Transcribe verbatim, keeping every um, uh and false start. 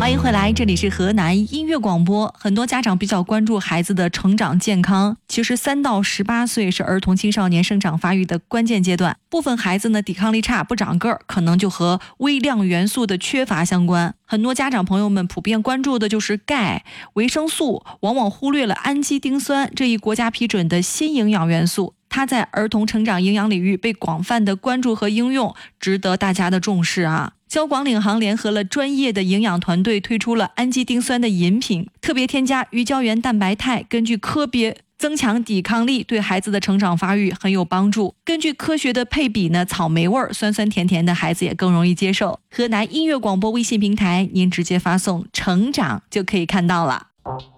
欢迎回来，这里是河南音乐广播。很多家长比较关注孩子的成长健康，其实三到十八岁是儿童青少年生长发育的关键阶段，部分孩子呢抵抗力差，不长个儿，可能就和微量元素的缺乏相关。很多家长朋友们普遍关注的就是钙、维生素，往往忽略了氨基丁酸这一国家批准的新营养元素。它在儿童成长营养领域被广泛的关注和应用，值得大家的重视啊。交广领航联合了专业的营养团队，推出了氨基丁酸的饮品，特别添加鱼胶原蛋白肽，根据科别增强抵抗力，对孩子的成长发育很有帮助。根据科学的配比呢，草莓味儿酸酸甜甜的孩子也更容易接受。河南音乐广播微信平台，您直接发送成长就可以看到了。